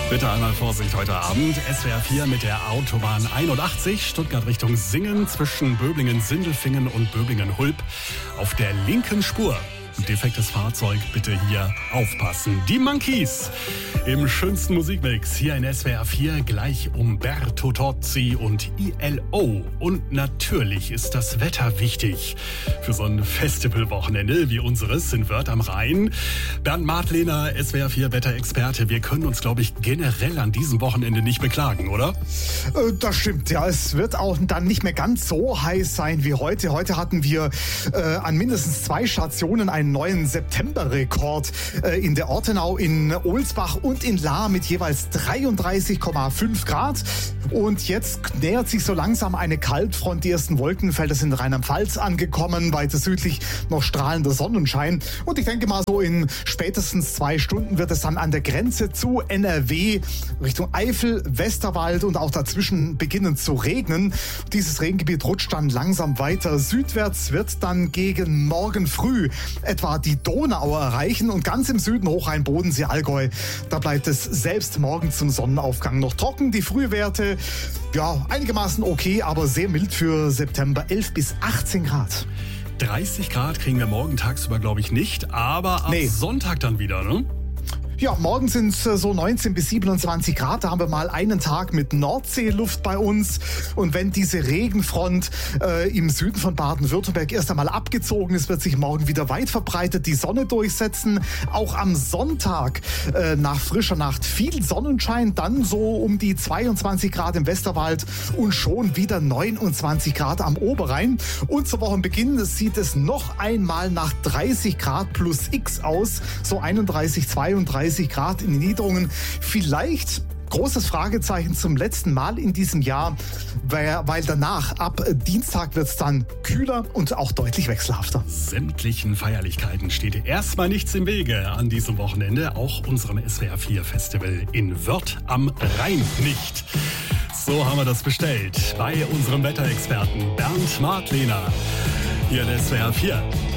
Bitte einmal Vorsicht heute Abend. SWR 4 mit der Autobahn 81, Stuttgart Richtung Singen zwischen Böblingen-Sindelfingen und Böblingen-Hulb auf der linken Spur. Defektes Fahrzeug, bitte hier aufpassen. Die Monkees im schönsten Musikmix hier in SWR 4, gleich Umberto Tozzi und ILO. Und natürlich ist das Wetter wichtig für so ein Festivalwochenende wie unseres in Wörth am Rhein. Bernd Martlehner, SWR 4 Wetterexperte. Wir können uns, glaube ich, generell an diesem Wochenende nicht beklagen, oder? Das stimmt, ja. Es wird auch dann nicht mehr ganz so heiß sein wie heute. Heute hatten wir an mindestens 2 Stationen einen neuen Septemberrekord in der Ortenau, in Ohlsbach und in Lahr mit jeweils 33,5 Grad. Und jetzt nähert sich so langsam eine Kaltfront. Die ersten Wolkenfelder sind in Rheinland-Pfalz angekommen, weiter südlich noch strahlender Sonnenschein. Und ich denke mal, so in spätestens 2 Stunden wird es dann an der Grenze zu NRW Richtung Eifel, Westerwald und auch dazwischen beginnen zu regnen. Dieses Regengebiet rutscht dann langsam weiter südwärts, wird dann gegen morgen früh etwa die Donau erreichen und ganz im Süden Hochrhein-Bodensee, Allgäu. Da bleibt es selbst morgen zum Sonnenaufgang noch trocken. Die Frühwerte, ja, einigermaßen okay, aber sehr mild für September, 11 bis 18 Grad. 30 Grad kriegen wir morgen tagsüber, glaube ich, nicht, aber am Sonntag dann wieder, ne? Ja, morgen sind es so 19 bis 27 Grad. Da haben wir mal einen Tag mit Nordseeluft bei uns. Und wenn diese Regenfront im Süden von Baden-Württemberg erst einmal abgezogen ist, wird sich morgen wieder weit verbreitet die Sonne durchsetzen. Auch am Sonntag nach frischer Nacht viel Sonnenschein, dann so um die 22 Grad im Westerwald und schon wieder 29 Grad am Oberrhein. Und zu Wochenbeginn sieht es noch einmal nach 30 Grad plus X aus, so 31, 32 Grad in den Niederungen. Vielleicht großes Fragezeichen zum letzten Mal in diesem Jahr, weil danach ab Dienstag wird es dann kühler und auch deutlich wechselhafter. Sämtlichen Feierlichkeiten steht erstmal nichts im Wege an diesem Wochenende, auch unserem SWR 4 Festival in Wörth am Rhein nicht. So haben wir das bestellt bei unserem Wetterexperten Bernd Martlehner hier in SWR 4.